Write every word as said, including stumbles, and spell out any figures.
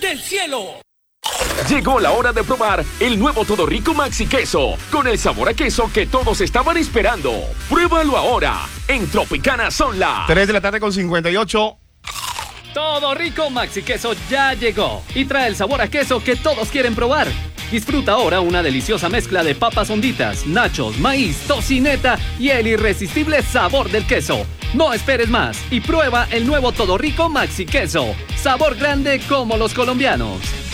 del cielo. Llegó la hora de probar el nuevo Todo Rico Maxi Queso, con el sabor a queso que todos estaban esperando. Pruébalo ahora, en Tropicana son las tres de la tarde con cincuenta y ocho. Todo Rico Maxi Queso ya llegó y trae el sabor a queso que todos quieren probar. Disfruta ahora una deliciosa mezcla de papas honditas, nachos, maíz, tocineta y el irresistible sabor del queso. No esperes más y prueba el nuevo Todo Rico Maxi Queso. Sabor grande como los colombianos.